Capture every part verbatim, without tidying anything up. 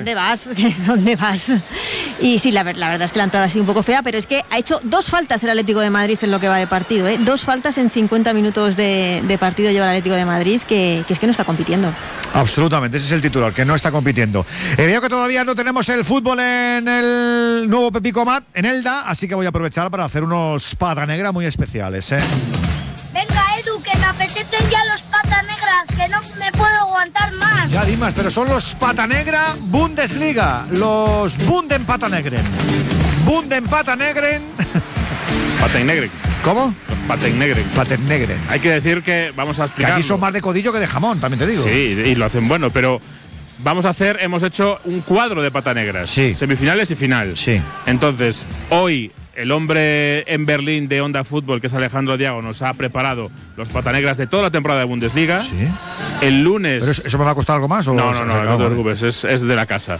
¿dónde vas? ¿Dónde vas? Y sí, la, la verdad es que la entrada ha sido un poco fea, pero es que ha hecho dos faltas el Atlético de Madrid en lo que va de partido, ¿eh? Dos faltas en cincuenta minutos de, de partido lleva el Atlético de Madrid, que, que es que no está compitiendo. Absolutamente, ese es el titular, que no está compitiendo. Eh, veo que todavía no tenemos el fútbol en el nuevo Pepico Mat, en Elda, así que voy a aprovechar para hacer unos pata negra muy especiales, ¿eh? Venga, Edu, que me apetecen ya los pata negras, que no me puedo aguantar más. Ya, Dimas, pero son los pata negra Bundesliga, los Bunden pata negren. Bunden pata negren. Paten-negren. ¿Cómo? Los Paten-negren. Paten-negren. Hay que decir que vamos a Que explicar. aquí son más de codillo que de jamón, también te digo. Sí, y lo hacen bueno, pero vamos a hacer, hemos hecho un cuadro de pata negras. Sí. Semifinales y final. Sí. Entonces, hoy el hombre en Berlín de Onda Fútbol, que es Alejandro Diago, nos ha preparado los patanegras de toda la temporada de Bundesliga. Sí. El lunes. ¿Pero eso me va a costar algo más? ¿o No, o no, sea, no, no, claro, te vale. preocupes, es, es de la casa.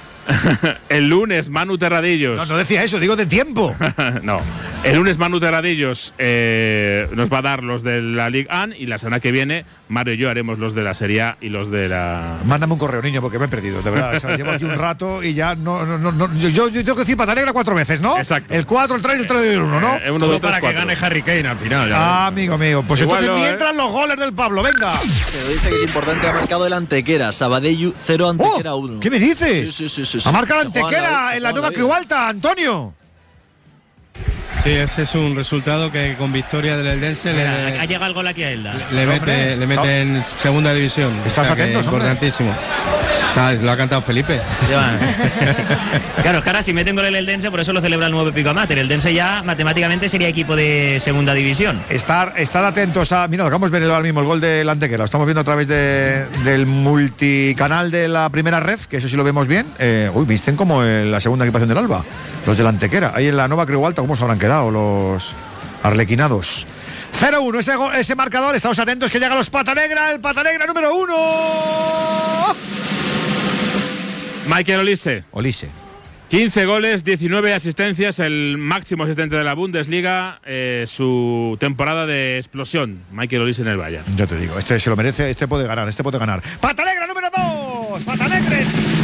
El lunes, Manu Terradillos. No, no decía eso, digo de tiempo. No. El lunes, Manu Terradillos eh, nos va a dar los de la Ligue uno y la semana que viene, Mario y yo haremos los de la Serie A y los de la. Mándame un correo, niño, porque me he perdido, de verdad. O sea, llevo aquí un rato y ya no. no, no, no yo, yo, yo tengo que decir pata negra cuatro veces, ¿no? Exacto. El cuatro, el tres y el tres y el uno, ¿no? Eh, uno, dos, para tres, que cuatro. gane Harry Kane al final. ya. Ah, amigo mío. Pues Igual entonces no, mientras ¿eh? los goles del Pablo, venga. Pero dice que es importante, ha marcado el Antequera, Sabadellu cero, Antequera Oh, uno. ¿qué me dices? Sí, sí, sí, sí, sí. Ha marcado Se juega Antequera se en la juega nueva vida. Creualta, Antonio. Sí, ese es un resultado que con victoria del Eldense Mira, le, ha llegado el gol aquí a Elda. le Hombre, mete, le mete en segunda división. Estás O sea que atentos, hombre. importantísimo. Ah, lo ha cantado Felipe. Llevan. Claro, es que ahora si meten gol el Eldense, por eso lo celebra el nuevo Pepico Amateur. El Eldense ya matemáticamente sería equipo de segunda división. Estar, estad atentos a. Mira, lo acabamos de ver ahora mismo, el gol del Antequera. Lo estamos viendo a través de, del multicanal de la primera ref, que eso sí lo vemos bien. Eh, uy, visten como en la segunda equipación del Alba. Los del Antequera. Ahí en la nueva Creualta, ¿cómo se habrán quedado los arlequinados? cero uno, ese, go- ese marcador. Estamos atentos que llega los pata negra, el pata negra número uno. Michael Olise. Olise. quince goles, diecinueve asistencias, el máximo asistente de la Bundesliga, eh, su temporada de explosión, Michael Olise en el Bayern. Yo te digo, este se lo merece, este puede ganar, este puede ganar. ¡Pata negra número dos! ¡Pata negra!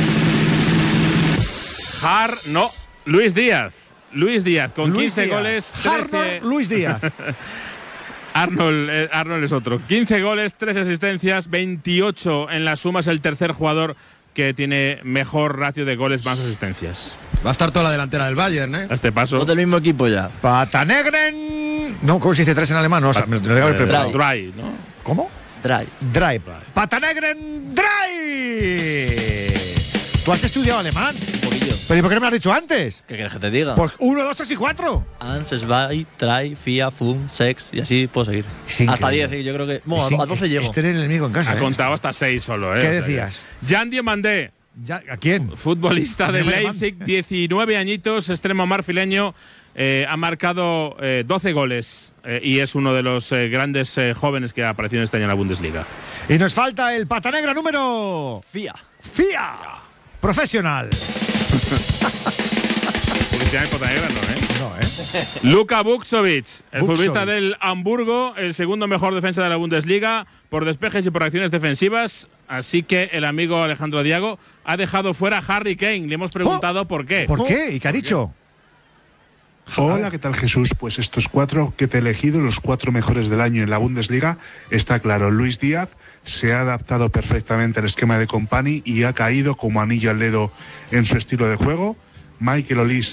Har, no, Luis Díaz. Luis Díaz, con Luis quince Díaz. goles, Arnold trece. Luis Díaz. Arnold, eh, Arnold es otro. quince goles, trece asistencias, veintiocho en la suma, es el tercer jugador que tiene mejor ratio de goles más asistencias. Va a estar toda la delantera del Bayern, ¿eh? A este paso. Dos del mismo equipo ya. ¡Pata negra! No, ¿cómo se dice tres en alemán? No, o sea, me lo tengo que haber Eh, preparado. Dry, ¿no? ¿Cómo? Drive. Drive. ¡Pata negra en Drive! ¿Tú has estudiado alemán? Un poquillo. ¿Pero y por qué no me has dicho antes? ¿Qué quieres que te diga? Pues uno, dos, tres y cuatro. Ans, Zwei, Drei, Vier, Fünf, Sechs, y así puedo seguir. Es Hasta increíble. diez, yo creo que. Bueno, Es a doce llego. Este era el enemigo en casa. Ha ¿eh? contado hasta seis solo, ¿eh? ¿Qué O sea, decías? Jan Diomandé, Ya, ¿A quién? futbolista de Amigo alemán. Leipzig, diecinueve añitos, extremo marfileño, eh, ha marcado eh, doce goles eh, y es uno de los eh, grandes eh, jóvenes que ha aparecido este año en la Bundesliga. Y nos falta el pata negra número. Fia. FIA. Profesional. Publicidad en Pota Negra, no, ¿eh? No, ¿eh? Luka Vuksovic, el Vuksovic. futbolista del Hamburgo, el segundo mejor defensa de la Bundesliga por despejes y por acciones defensivas. Así que el amigo Alejandro Diago ha dejado fuera a Harry Kane. Le hemos preguntado Oh, por qué. ¿Por qué? ¿Y qué ha dicho? Hola, ¿qué tal, Jesús? Pues estos cuatro que te he elegido, los cuatro mejores del año en la Bundesliga, está claro. Luis Díaz se ha adaptado perfectamente al esquema de Company y ha caído como anillo al dedo en su estilo de juego. Michael Olise